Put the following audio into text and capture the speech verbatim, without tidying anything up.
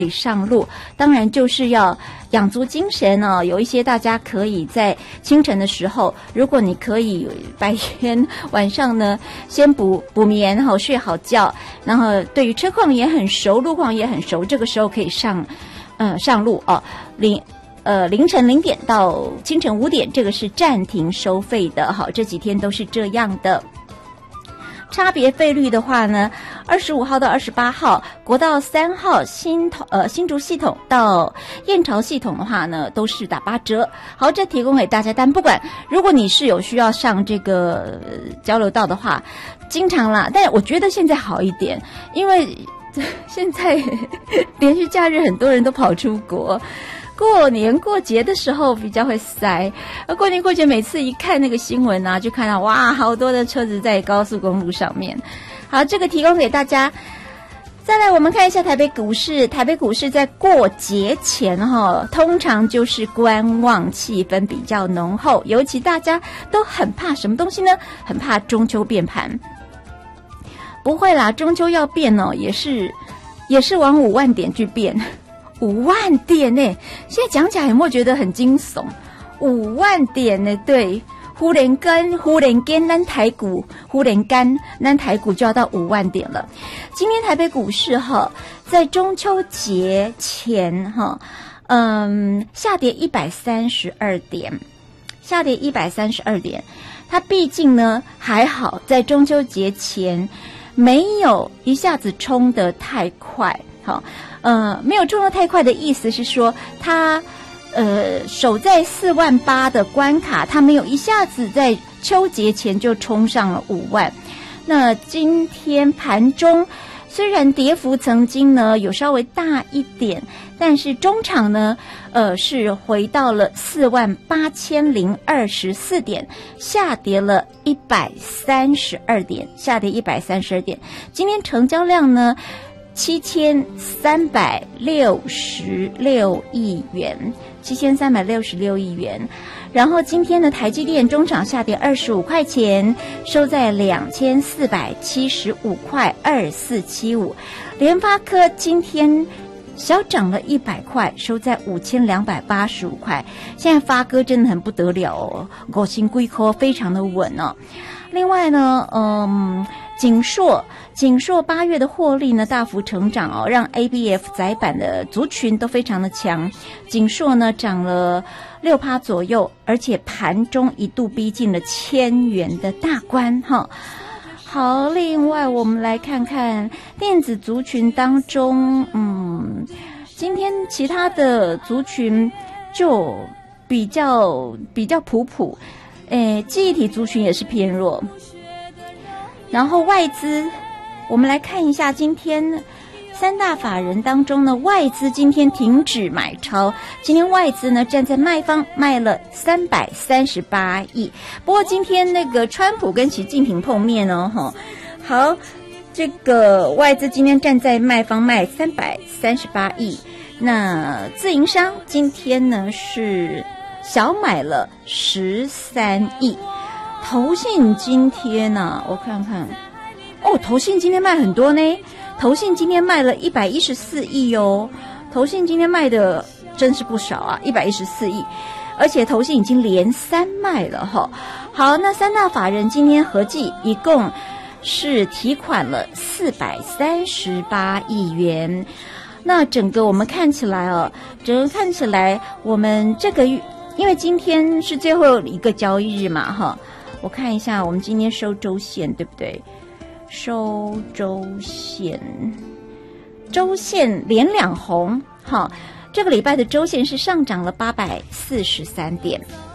上路，当然就是要养足精神哦。有一些大家可以在清晨的时候，如果你可以白天晚上呢先补补眠，然后睡好觉，然后对于车况也很熟，路况也很熟，这个时候可以上嗯上路哦。零呃凌晨零点到清晨五点，这个是暂停收费的。好，这几天都是这样的。差别费率的话呢，二十五号到二十八号，国道三号新呃新竹系统到燕巢系统的话呢，都是打八折。好，这提供给大家。但不管如果你是有需要上这个、呃、交流道的话，经常啦。但我觉得现在好一点，因为现在连续假日很多人都跑出国。过年过节的时候比较会塞，而过年过节每次一看那个新闻啊，就看到哇，好多的车子在高速公路上面。好，这个提供给大家。再来我们看一下台北股市，台北股市在过节前哈，通常就是观望气氛比较浓厚，尤其大家都很怕什么东西呢？很怕中秋变盘。不会啦，中秋要变哦，也是也是往五万点去变。五万点呢，现在讲起来有没有觉得很惊悚？五万点呢，对，忽然间，忽然间，咱台股，忽然间，咱台股就要到五万点了。今天台北股市哈，在中秋节前哈，嗯，下跌一百三十二点，下跌一百三十二点。它毕竟呢还好，在中秋节前没有一下子冲得太快，好。呃，没有冲得太快的意思是说，它呃守在四万八的关卡，它没有一下子在秋节前就冲上了五万。那今天盘中虽然跌幅曾经呢有稍微大一点，但是中场呢呃是回到了四万八千零二十四点，下跌了一百三十二点，下跌一百三十二点。今天成交量呢七千三百六十六亿元，七千三百六十六亿元。然后今天的台积电中场下跌二十五块钱，收在两千四百七十五块二四七五。联发科今天小涨了一百块，收在五千两百八十五块。现在发哥真的很不得了哦，五星贵科非常的稳哦。另外呢，嗯。景硕，景硕八月的获利呢大幅成长哦，让 A B F 载板的族群都非常的强。景硕呢涨了六趴左右，而且盘中一度逼近了千元的大关哈。好，另外我们来看看电子族群当中，嗯，今天其他的族群就比较比较普普，诶，记忆体族群也是偏弱。然后外资，我们来看一下今天三大法人当中呢，外资今天停止买超，今天外资呢站在卖方卖了三百三十八亿。不过今天那个川普跟习近平碰面哦，哈，好，这个外资今天站在卖方卖三百三十八亿，那自营商今天呢是小买了十三亿。投信今天呢、啊，我看看，哦，投信今天卖很多呢。投信今天卖了一百一十四亿哦，投信今天卖的真是不少啊，一百一十四亿，而且投信已经连三卖了哈。好，那三大法人今天合计一共是提款了四百三十八亿元。那整个我们看起来哦，整个看起来我们这个月，因为今天是最后一个交易日嘛哈。我看一下，我们今天收周线对不对？收周线，周线连两红，好，这个礼拜的周线是上涨了八百四十三点。